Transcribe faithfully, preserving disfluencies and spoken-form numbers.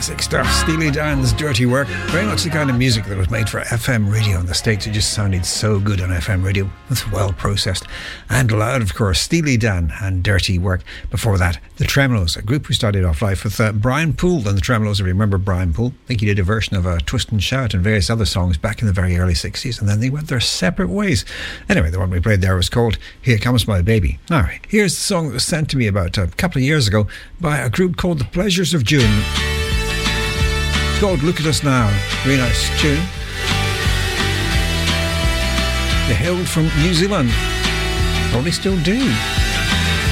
Classic stuff. Steely Dan's Dirty Work. Very much the kind of music that was made for F M radio in the States. It just sounded so good on F M radio. It's well processed and loud, of course. Steely Dan and Dirty Work. Before that, the Tremeloes, a group who started off life with uh, Brian Poole and the Tremeloes. If you remember Brian Poole, I think he did a version of uh, Twist and Shout and various other songs back in the very early sixties, and then they went their separate ways. Anyway, the one we played there was called Here Comes My Baby. All right, here's the song that was sent to me about a couple of years ago by a group called The Pleasures of June. It's called Look at Us Now. Really nice tune. They hailed from New Zealand. Probably still do.